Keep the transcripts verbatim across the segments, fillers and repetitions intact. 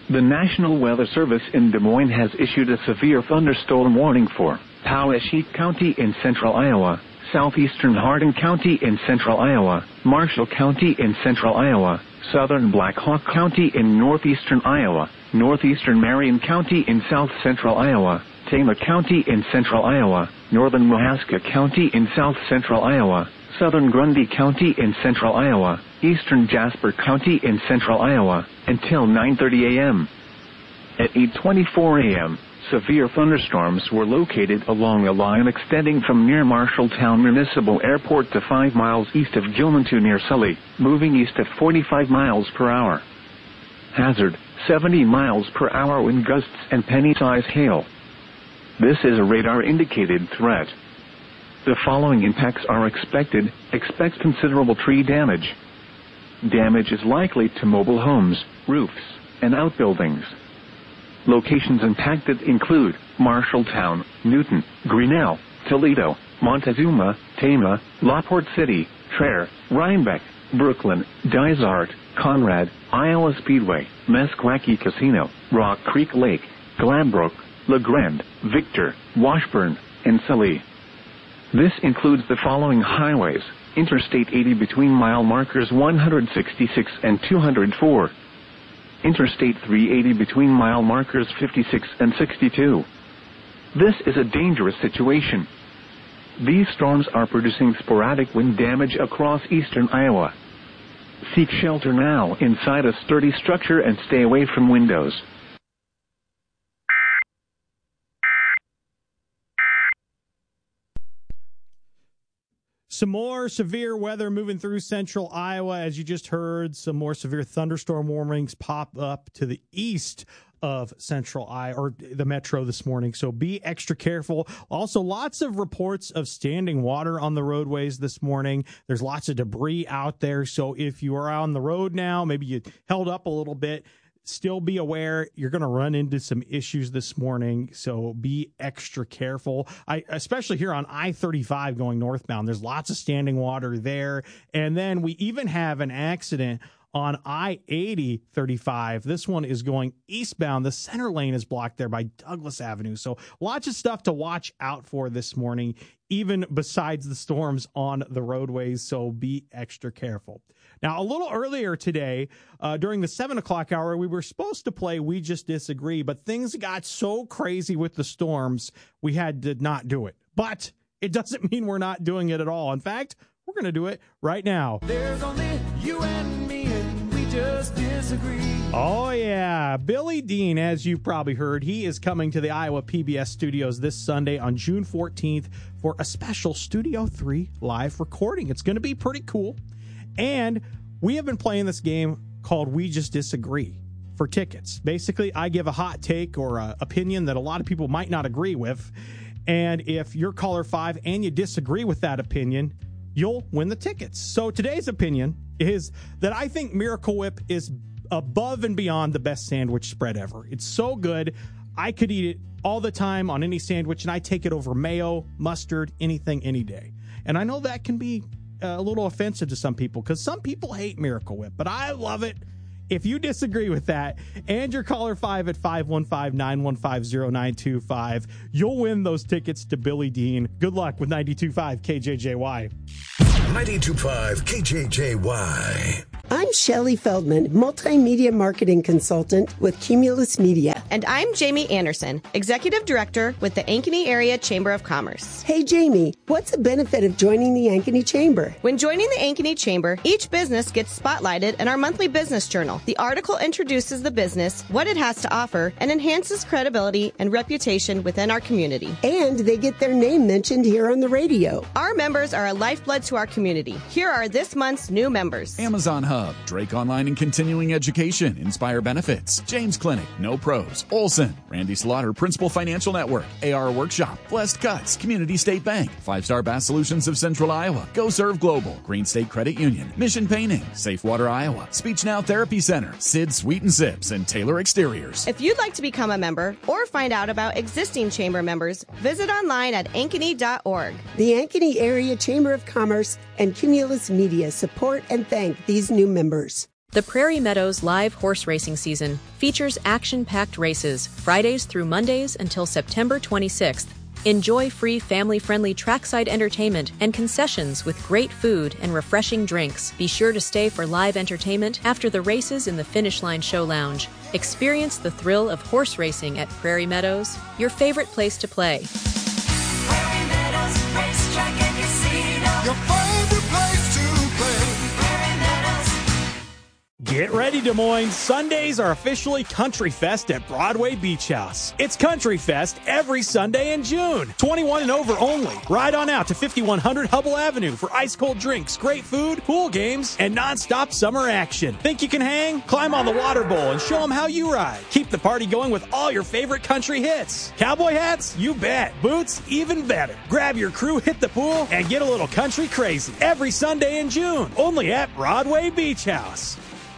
The National Weather Service in Des Moines has issued a severe thunderstorm warning for Poweshiek County in central Iowa, southeastern Hardin County in central Iowa, Marshall County in central Iowa, southern Black Hawk County in northeastern Iowa, northeastern Marion County in south central Iowa, Tama County in central Iowa, northern Mahaska County in south central Iowa, southern Grundy County in central Iowa, eastern Jasper County in central Iowa, until nine thirty a.m. At eight twenty-four a.m., severe thunderstorms were located along a line extending from near Marshalltown Municipal Airport to five miles east of Gilman to near Sully, moving east at forty-five miles per hour. Hazard, seventy miles per hour wind gusts and penny-size hail. This is a radar-indicated threat. The following impacts are expected. Expect considerable tree damage. Damage is likely to mobile homes, roofs, and outbuildings. Locations impacted include Marshalltown, Newton, Grinnell, Toledo, Montezuma, Tama, LaPorte City, Traer, Rhinebeck, Brooklyn, Dysart, Conrad, Iowa Speedway, Meskwaki Casino, Rock Creek Lake, Glanbrook, LeGrand, Victor, Washburn, and Sully. This includes the following highways: Interstate eighty between mile markers one sixty-six and two oh four. Interstate three eighty between mile markers fifty-six and sixty-two. This is a dangerous situation. These storms are producing sporadic wind damage across eastern Iowa. Seek shelter now inside a sturdy structure and stay away from windows. Some more severe weather moving through central Iowa. As you just heard, some more severe thunderstorm warnings pop up to the east of central Iowa, or the metro this morning. So be extra careful. Also, lots of reports of standing water on the roadways this morning. There's lots of debris out there. So if you are on the road now, maybe you held up a little bit, still be aware you're going to run into some issues this morning, so be extra careful. I especially here on I thirty-five going northbound, there's lots of standing water there. And then we even have an accident on I eighty thirty-five. This one is going eastbound. The center lane is blocked there by Douglas Avenue. So lots of stuff to watch out for this morning, even besides the storms on the roadways. So be extra careful. Now, a little earlier today, uh, during the seven o'clock hour, we were supposed to play We Just Disagree, but things got so crazy with the storms, we had to not do it. But it doesn't mean we're not doing it at all. In fact, we're going to do it right now. There's only you and me, and we just disagree. Oh, yeah. Billy Dean, as you've probably heard, he is coming to the Iowa P B S studios this Sunday on June fourteenth for a special Studio three live recording. It's going to be pretty cool. And we have been playing this game called We Just Disagree for tickets. Basically, I give a hot take or an opinion that a lot of people might not agree with. And if you're caller five and you disagree with that opinion, you'll win the tickets. So today's opinion is that I think Miracle Whip is above and beyond the best sandwich spread ever. It's so good. I could eat it all the time on any sandwich, and I take it over mayo, mustard, anything, any day. And I know that can be a little offensive to some people because some people hate Miracle Whip, but I love it. If you disagree with that and you're caller five at five one five, nine one five, zero nine two five, you'll win those tickets to Billy Dean. Good luck with ninety-two point five K J J Y. ninety-two point five K J J Y. I'm Shelley Feldman, multimedia marketing consultant with Cumulus Media. And I'm Jamie Anderson, executive director with the Ankeny Area Chamber of Commerce. Hey, Jamie, what's the benefit of joining the Ankeny Chamber? When joining the Ankeny Chamber, each business gets spotlighted in our monthly business journal. The article introduces the business, what it has to offer, and enhances credibility and reputation within our community. And they get their name mentioned here on the radio. Our members are a lifeblood to our community. Here are this month's new members. Amazon Hub, Drake Online and Continuing Education, Inspire Benefits, James Clinic, No Pros, Olson, Randy Slaughter, Principal Financial Network, A R Workshop, Blessed Cuts, Community State Bank, Five Star Bass Solutions of Central Iowa, Go Serve Global, Green State Credit Union, Mission Painting, Safe Water Iowa, Speech Now Therapy Center, Sid Sweet and Sips, and Taylor Exteriors. If you'd like to become a member or find out about existing chamber members, visit online at ankeny dot org. The Ankeny Area Chamber of Commerce and Cumulus Media support and thank these new members. The Prairie Meadows live horse racing season features action-packed races Fridays through Mondays until September twenty-sixth. Enjoy free family-friendly trackside entertainment and concessions with great food and refreshing drinks. Be sure to stay for live entertainment after the races in the Finish Line Show Lounge. Experience the thrill of horse racing at Prairie Meadows, your favorite place to play. Prairie Meadows Racetrack and Casino. Your favorite place to play. Prairie Meadows. Get ready, Des Moines. Sundays are officially Country Fest at Broadway Beach House. It's Country Fest every Sunday in June. twenty-one and over only. Ride on out to fifty-one hundred Hubble Avenue for ice-cold drinks, great food, pool games, and nonstop summer action. Think you can hang? Climb on the water bowl and show them how you ride. Keep the party going with all your favorite country hits. Cowboy hats? You bet. Boots? Even better. Grab your crew, hit the pool, and get a little country crazy. Every Sunday in June. Only at Broadway Beach House.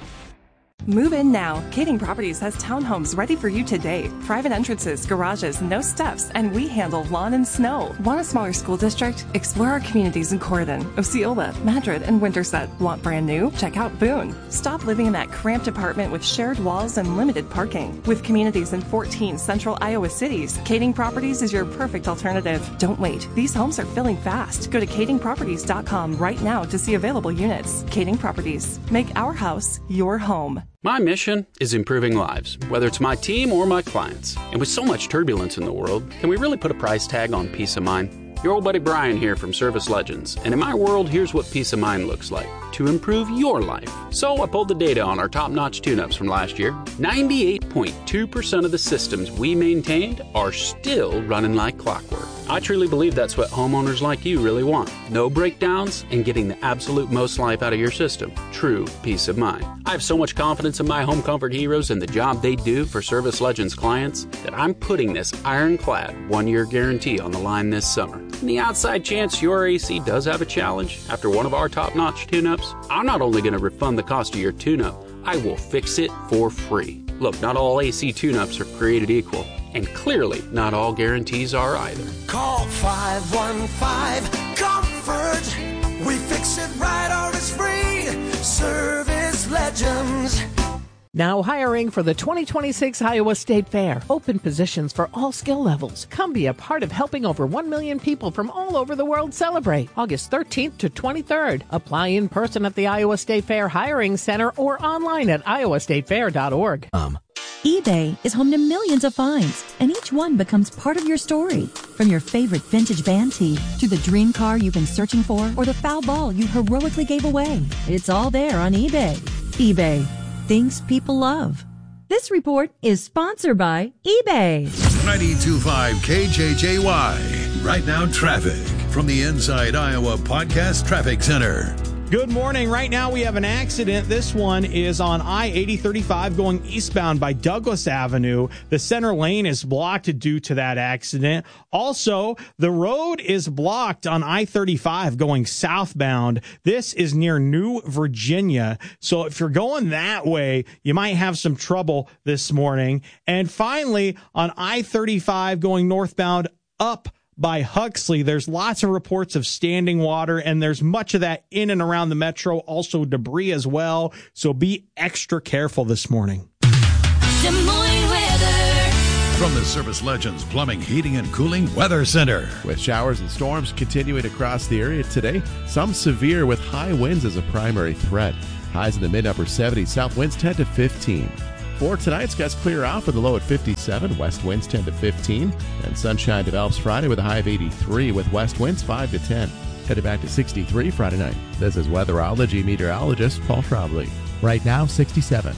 Move in now. Kading Properties has townhomes ready for you today. Private entrances, garages, no steps, and we handle lawn and snow. Want a smaller school district? Explore our communities in Corydon, Osceola, Madrid, and Winterset. Want brand new? Check out Boone. Stop living in that cramped apartment with shared walls and limited parking. With communities in fourteen central Iowa cities, Kading Properties is your perfect alternative. Don't wait. These homes are filling fast. Go to kading properties dot com right now to see available units. Kading Properties. Make our house your home. My mission is improving lives, whether it's my team or my clients. And with so much turbulence in the world, can we really put a price tag on peace of mind? Your old buddy Brian here from Service Legends. And in my world, here's what peace of mind looks like to improve your life. So I pulled the data on our top-notch tune-ups from last year. ninety-eight point two percent of the systems we maintained are still running like clockwork. I truly believe that's what homeowners like you really want. No breakdowns and getting the absolute most life out of your system. True peace of mind. I have so much confidence in my home comfort heroes and the job they do for Service Legends clients that I'm putting this ironclad one-year guarantee on the line this summer. In the outside chance your A C does have a challenge after one of our top-notch tune-ups, I'm not only going to refund the cost of your tune-up, I will fix it for free. Look, not all A C tune-ups are created equal. And clearly, not all guarantees are either. Call five one five comfort. We fix it right or it's free. Service Legends. Now hiring for the twenty twenty-six Iowa State Fair. Open positions for all skill levels. Come be a part of helping over one million people from all over the world celebrate. August thirteenth to twenty-third. Apply in person at the Iowa State Fair Hiring Center or online at iowa state fair dot org. Um. eBay is home to millions of finds, and each one becomes part of your story. From your favorite vintage band tee to the dream car you've been searching for or the foul ball you heroically gave away. It's all there on eBay. eBay. Things people love. This report is sponsored by eBay. ninety-two point five K J J Y. Right now, traffic from the Inside Iowa Podcast Traffic Center. Good morning. Right now we have an accident. This one is on I eighty thirty-five going eastbound by Douglas Avenue. The center lane is blocked due to that accident. Also, the road is blocked on I thirty-five going southbound. This is near New Virginia. So if you're going that way, you might have some trouble this morning. And finally, on I thirty-five going northbound up by Huxley, there's lots of reports of standing water, and there's much of that in and around the metro, also debris as well. So be extra careful this morning. Des Moines weather. From the Service Legends Plumbing, Heating, and Cooling Weather Center. With showers and storms continuing across the area today, some severe with high winds as a primary threat. Highs in the mid-upper seventies, south winds ten to fifteen. For tonight, skies clear off with a low at fifty-seven, west winds ten to fifteen, and sunshine develops Friday with a high of eighty-three with west winds five to ten. Headed back to sixty-three Friday night. This is weatherology meteorologist Paul Trombley. Right now, sixty-seven.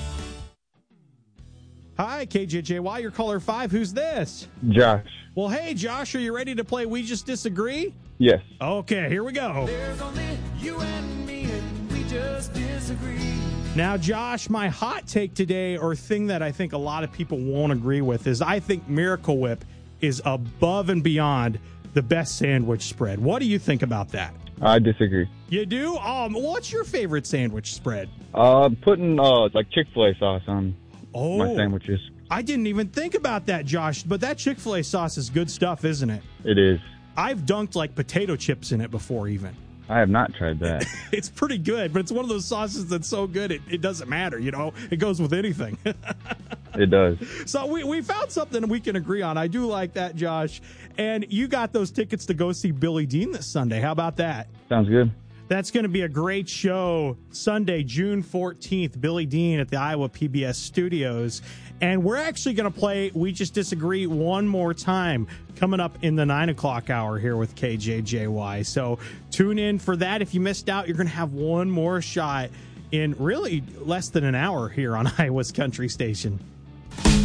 Hi, K J J Y, your caller five. Who's this? Josh. Well, hey, Josh, are you ready to play We Just Disagree? Yes. Okay, here we go. There's only you and me, and we just disagree. Now, Josh, my hot take today, or thing that I think a lot of people won't agree with, is I think Miracle Whip is above and beyond the best sandwich spread. What do you think about that? I disagree. You do? Um, what's your favorite sandwich spread? Uh, putting uh like Chick-fil-A sauce on oh, my sandwiches. I didn't even think about that, Josh, but that Chick-fil-A sauce is good stuff, isn't it? It is. I've dunked like potato chips in it before even. I have not tried that. It's pretty good, but it's one of those sauces that's so good it, it doesn't matter, you know. It goes with anything. It does. So we, we found something we can agree on. I do like that, Josh. And you got those tickets to go see Billy Dean this Sunday. How about that? Sounds good. That's going to be a great show Sunday, June fourteenth, Billy Dean at the Iowa P B S studios. And we're actually going to play We Just Disagree one more time coming up in the nine o'clock hour here with K J J Y. So tune in for that. If you missed out, you're going to have one more shot in really less than an hour here on Iowa's Country Station.